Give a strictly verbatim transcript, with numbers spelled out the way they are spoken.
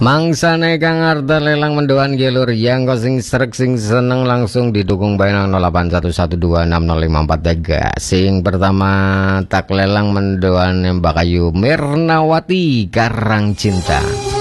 Mangsane kang arta lelang mendoan gelur yang kosing serik sing seneng langsung didukung bayang nol delapan satu satu dua enam nol lima empat tiga. Sing pertama tak lelang mendoan Mbak Ayu Mirnawati Karang Cinta.